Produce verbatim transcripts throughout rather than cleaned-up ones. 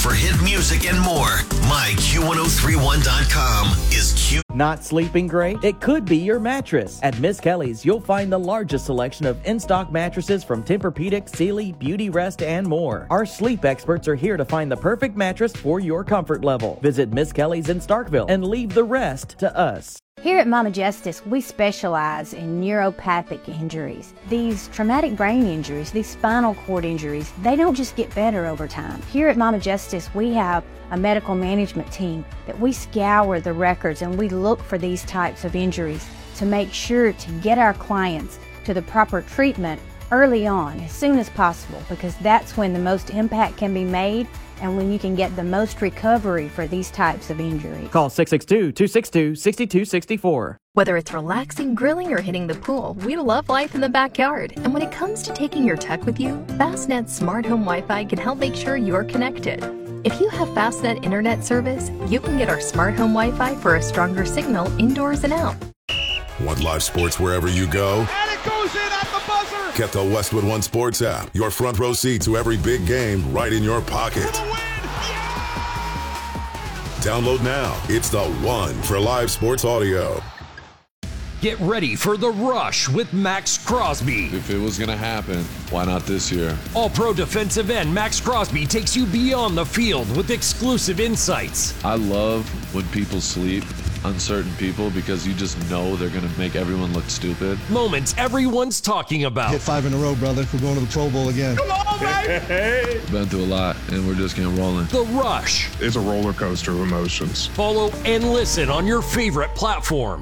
for hit music and more. my Q ten thirty-one dot com is Q. Not sleeping great? It could be your mattress. At Miss Kelly's, you'll find the largest selection of in-stock mattresses from Tempur-Pedic, Sealy, Beauty Rest, and more. Our sleep experts are here to find the perfect mattress for your comfort level. Visit Miss Kelly's in Starkville and leave the rest to us. Here at Mama Justice, we specialize in neuropathic injuries. These traumatic brain injuries, these spinal cord injuries, they don't just get better over time. Here at Mama Justice, we have a medical management team that we scour the records and we look for these types of injuries to make sure to get our clients to the proper treatment early on, as soon as possible, because that's when the most impact can be made and when you can get the most recovery for these types of injuries. Call six six two, two six two, six two six four. Whether it's relaxing, grilling, or hitting the pool, we love life in the backyard. And when it comes to taking your tech with you, Fastnet Smart Home Wi-Fi can help make sure you're connected. If you have Fastnet internet service, you can get our Smart Home Wi-Fi for a stronger signal indoors and out. Want live sports wherever you go? And it goes in at the buzzer! Get the Westwood One Sports app. Your front row seat to every big game right in your pocket. For the win! Yeah! Download now. It's the one for live sports audio. Get ready for The Rush with Max Crosby. If it was going to happen, why not this year? All-pro defensive end Max Crosby takes you beyond the field with exclusive insights. I love when people sleep, uncertain people, because you just know they're going to make everyone look stupid. Moments everyone's talking about. Hit five in a row, brother. We're going to the Pro Bowl again. Come on, baby! Been through a lot, and we're just getting rolling. The Rush. It's a roller coaster of emotions. Follow and listen on your favorite platform.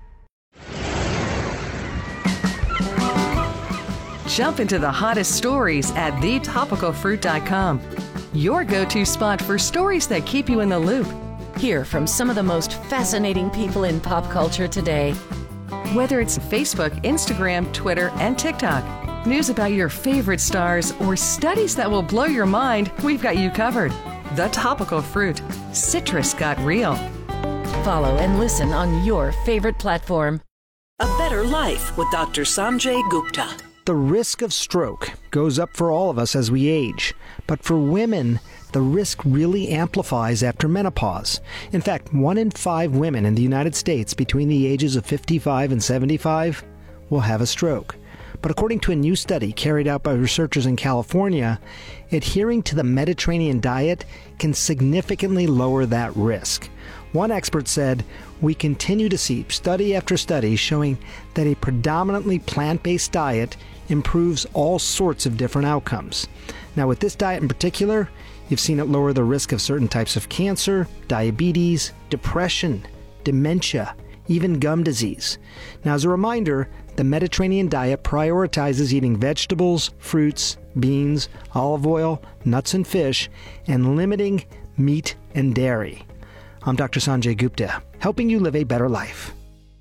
Jump into the hottest stories at the topical fruit dot com. Your go-to spot for stories that keep you in the loop. Hear from some of the most fascinating people in pop culture today. Whether it's Facebook, Instagram, Twitter, and TikTok, news about your favorite stars, or studies that will blow your mind, we've got you covered. The Topical Fruit. Citrus got real. Follow and listen on your favorite platform. A Better Life with Doctor Sanjay Gupta. The risk of stroke goes up for all of us as we age, but for women, the risk really amplifies after menopause. In fact, one in five women in the United States between the ages of fifty-five and seventy-five will have a stroke. But according to a new study carried out by researchers in California, adhering to the Mediterranean diet can significantly lower that risk. One expert said, "We continue to see study after study showing that a predominantly plant-based diet improves all sorts of different outcomes." Now, with this diet in particular, you've seen it lower the risk of certain types of cancer, diabetes, depression, dementia, even gum disease. Now, as a reminder, the Mediterranean diet prioritizes eating vegetables, fruits, beans, olive oil, nuts and fish, and limiting meat and dairy. I'm Doctor Sanjay Gupta, helping you live a better life.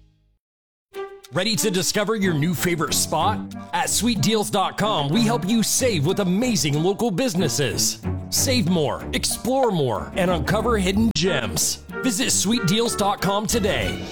Ready to discover your new favorite spot? At sweet deals dot com, we help you save with amazing local businesses. Save more, explore more, and uncover hidden gems. Visit sweet deals dot com today.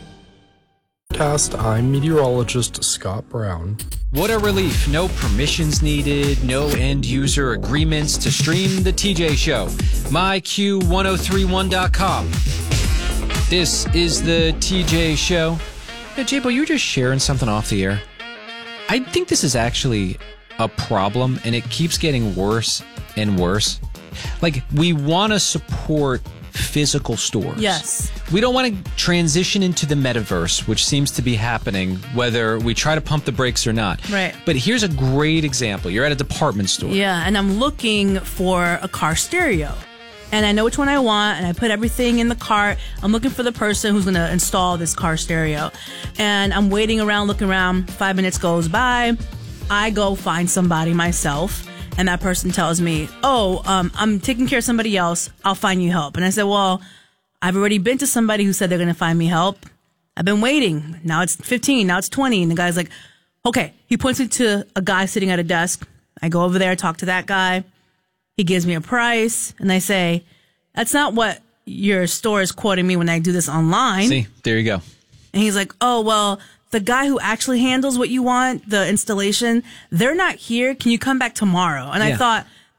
Cast, I'm meteorologist Scott Brown. What a relief. No permissions needed, no end user agreements to stream the T J Show. my Q ten thirty-one dot com. This is the T J Show. Hey, J-Bo, you were just sharing something off the air. I think this is actually a problem, and it keeps getting worse and worse. Like, we want to support physical stores. Yes. We don't want to transition into the metaverse, which seems to be happening, whether we try to pump the brakes or not. Right. But here's a great example. You're at a department store. Yeah, and I'm looking for a car stereo. And I know which one I want, and I put everything in the cart. I'm looking for the person who's going to install this car stereo. And I'm waiting around, looking around. Five minutes goes by. I go find somebody myself. And that person tells me, oh, um, I'm taking care of somebody else. I'll find you help. And I said, well, I've already been to somebody who said they're going to find me help. I've been waiting. Now it's fifteen. Now it's twenty. And the guy's like, okay. He points me to a guy sitting at a desk. I go over there, talk to that guy. He gives me a price. And I say, that's not what your store is quoting me when I do this online. See, there you go. And he's like, oh, well, the guy who actually handles what you want, the installation, they're not here. Can you come back tomorrow? And yeah. I thought,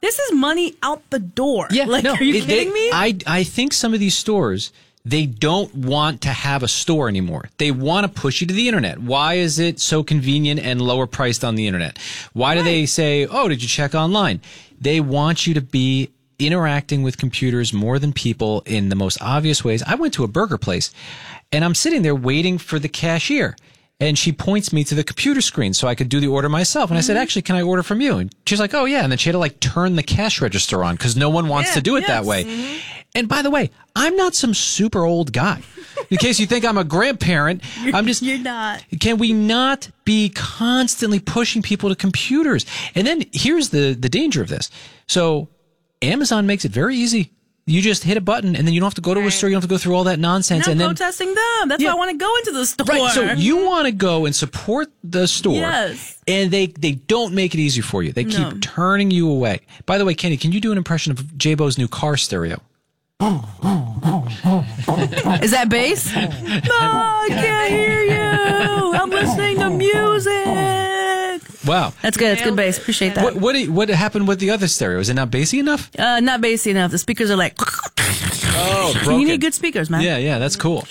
This is money out the door. Yeah, like, no, are you it- kidding they- me? I, I think some of these stores, they don't want to have a store anymore. They want to push you to the internet. Why is it so convenient and lower priced on the internet? Why do they say, oh, did you check online? They want you to be interacting with computers more than people in the most obvious ways. I went to a burger place and I'm sitting there waiting for the cashier. And she points me to the computer screen so I could do the order myself. And I said, actually, can I order from you? And she's like, oh, yeah. And then she had to like turn the cash register on because no one wants Yeah, to do it yes. that way. Mhm. And by the way, I'm not some super old guy. In case you think I'm a grandparent, I'm just. You're not. Can we not be constantly pushing people to computers? And then here's the, the danger of this. So Amazon makes it very easy. You just hit a button and then you don't have to go to a store. You don't have to go through all that nonsense. And I'm and then protesting them. That's Yeah. why I want to go into the store. Right, so you want to go and support the store, Yes. and they, they don't make it easy for you. They keep No. turning you away. By the way, Kenny, can you do an impression of J-Bo's new car stereo? Is that bass? No, I can't hear you. I'm listening to music. Wow. That's good. That's good bass. Appreciate that. What, what what happened with the other stereo? Is it not bassy enough? Uh, not bassy enough. The speakers are like. Oh, You broken. need good speakers, man. Yeah, yeah, that's cool.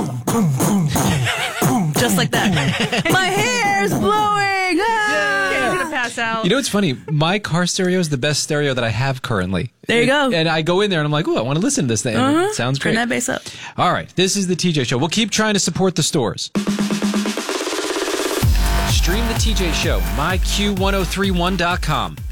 Just like that. My hair's blowing. Ah! I'm gonna pass out. You know what's funny? My car stereo is the best stereo that I have currently. There you go. And I go in there and I'm like, oh, I want to listen to this thing. And Uh-huh. it sounds Turn great. that bass up. All right, this is the T J Show. We'll keep trying to support the stores. Stream the T J Show, my Q ten thirty-one dot com.